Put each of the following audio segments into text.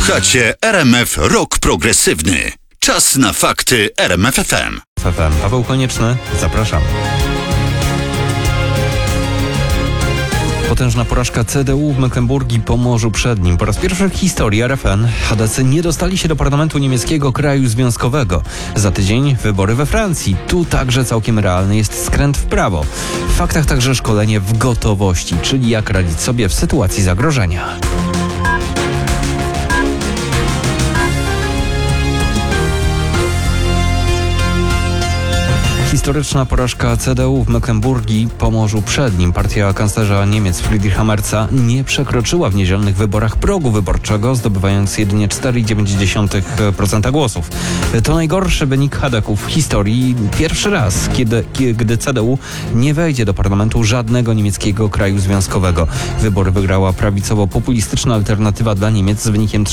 Słuchacie RMF Rock Progresywny. Czas na fakty RMF FM. Paweł Konieczny, zapraszam. Potężna porażka CDU w Mecklenburgii i Pomorzu Przednim. Po raz pierwszy w historii RFN chadecy nie dostali się do parlamentu niemieckiego kraju związkowego. Za tydzień wybory we Francji. Tu także całkiem realny jest skręt w prawo. W faktach także szkolenie w gotowości, czyli jak radzić sobie w sytuacji zagrożenia. Historyczna porażka CDU w Mecklenburgii i Pomorzu Przednim. Partia kanclerza Niemiec Friedricha Merza nie przekroczyła w niedzielnych wyborach progu wyborczego, zdobywając jedynie 4,9% głosów. To najgorszy wynik chadeków w historii. Pierwszy raz, gdy CDU nie wejdzie do parlamentu żadnego niemieckiego kraju związkowego. Wybory wygrała prawicowo-populistyczna Alternatywa dla Niemiec z wynikiem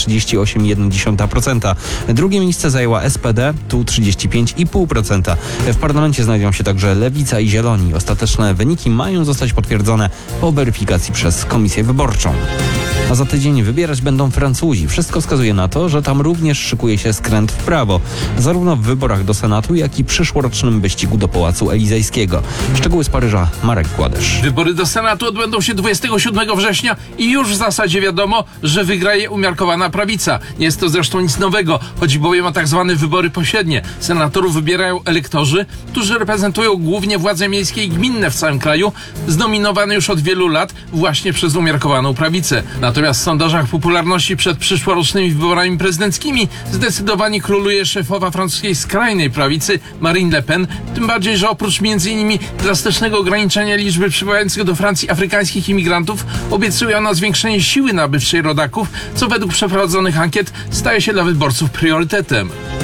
38,1%. Drugie miejsce zajęła SPD, tu 35,5%. W parlamencie znajdą się także Lewica i Zieloni. Ostateczne wyniki mają zostać potwierdzone po weryfikacji przez Komisję Wyborczą. A za tydzień wybierać będą Francuzi. Wszystko wskazuje na to, że tam również szykuje się skręt w prawo. Zarówno w wyborach do Senatu, jak i przyszłorocznym wyścigu do Pałacu Elizejskiego. Szczegóły z Paryża, Marek Kładysz. Wybory do Senatu odbędą się 27 września i już w zasadzie wiadomo, że wygra je umiarkowana prawica. Nie jest to zresztą nic nowego. Chodzi bowiem o tak zwane wybory pośrednie. Senatorów wybierają elektorzy, którzy reprezentują głównie władze miejskie i gminne w całym kraju, znominowane już od wielu lat właśnie przez umiarkowaną prawicę. Natomiast w sondażach popularności przed przyszłorocznymi wyborami prezydenckimi zdecydowanie króluje szefowa francuskiej skrajnej prawicy Marine Le Pen, tym bardziej, że oprócz m.in. drastycznego ograniczenia liczby przybywających do Francji afrykańskich imigrantów obiecuje ona zwiększenie siły nabywczej rodaków, co według przeprowadzonych ankiet staje się dla wyborców priorytetem.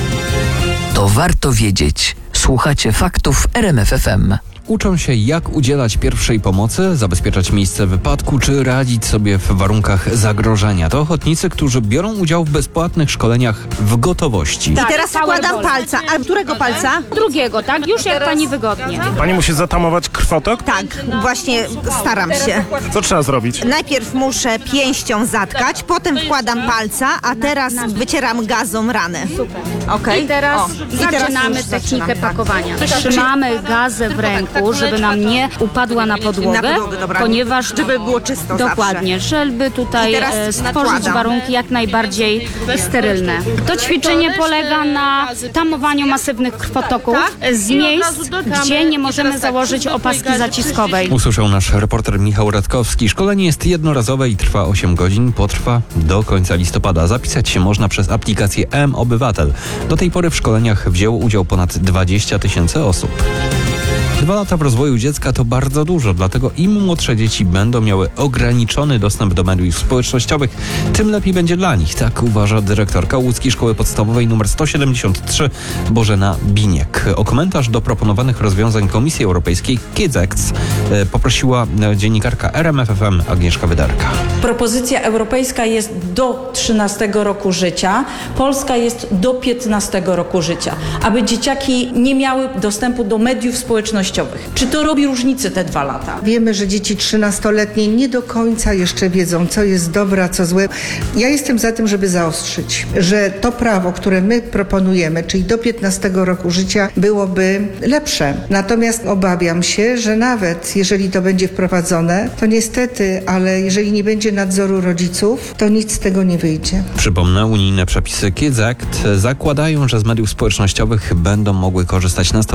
To warto wiedzieć. Słuchacie faktów RMF FM. Uczą się, jak udzielać pierwszej pomocy, zabezpieczać miejsce wypadku, czy radzić sobie w warunkach zagrożenia. To ochotnicy, którzy biorą udział w bezpłatnych szkoleniach w gotowości. I teraz wkładam palca. A którego palca? Drugiego, tak? Już jak pani wygodnie. Pani musi zatamować krwotok? Tak, właśnie staram się. Co trzeba zrobić? Najpierw muszę pięścią zatkać, potem wkładam palca, a teraz wycieram gazą ranę. Super. Okej? I teraz zaczynamy już technikę tak. pakowania. Trzymamy gazę w ręku, żeby nam nie upadła na podłogę, dobra. ponieważ Żeby było czysto dokładnie, żeby tutaj I teraz stworzyć nakładam. warunki jak najbardziej sterylne. To ćwiczenie polega na tamowaniu masywnych krwotoków z miejsc, gdzie nie możemy założyć opaski zaciskowej. Usłyszał nasz reporter Michał Radkowski. Szkolenie jest jednorazowe i trwa 8 godzin. Potrwa do końca listopada. Zapisać się można przez aplikację mObywatel. Do tej pory w szkoleniach wzięło udział ponad 20 000 osób. 2 lata w rozwoju dziecka to bardzo dużo, dlatego im młodsze dzieci będą miały ograniczony dostęp do mediów społecznościowych, tym lepiej będzie dla nich. Tak uważa dyrektorka Łódzkiej Szkoły Podstawowej nr 173 Bożena Biniek. O komentarz do proponowanych rozwiązań Komisji Europejskiej Kids Act poprosiła dziennikarka RMF FM Agnieszka Wydarka. Propozycja europejska jest do 13 roku życia, polska jest do 15 roku życia, aby dzieciaki nie miały dostępu do mediów społecznościowych. Czy to robi różnicę te 2 lata? Wiemy, że dzieci 13-letnie nie do końca jeszcze wiedzą, co jest dobre, a co złe. Ja jestem za tym, żeby zaostrzyć, że to prawo, które my proponujemy, czyli do 15 roku życia, byłoby lepsze. Natomiast obawiam się, że nawet jeżeli to będzie wprowadzone, to niestety, ale jeżeli nie będzie nadzoru rodziców, to nic z tego nie wyjdzie. Przypomnę, unijne przepisy Kids Act zakładają, że z mediów społecznościowych będą mogły korzystać